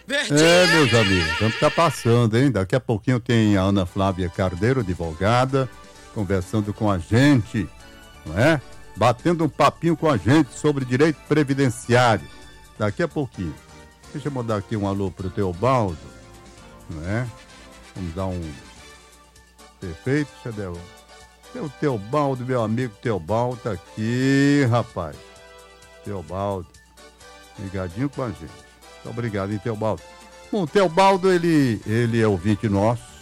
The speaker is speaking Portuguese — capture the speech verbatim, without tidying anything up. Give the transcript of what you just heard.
É, meus amigos, o tempo tá passando, hein? Daqui a pouquinho tem a Ana Flávia Carneiro, advogada, conversando com a gente, não é? Batendo um papinho com a gente sobre direito previdenciário. Daqui a pouquinho. Deixa eu mandar aqui um alô pro Teobaldo, não é? Vamos dar um... Perfeito, cadê o... O Teobaldo, meu amigo Teobaldo, tá aqui, rapaz. Teobaldo, ligadinho com a gente. Muito obrigado, hein, Teobaldo. Bom, o Teobaldo, ele, ele é ouvinte nosso,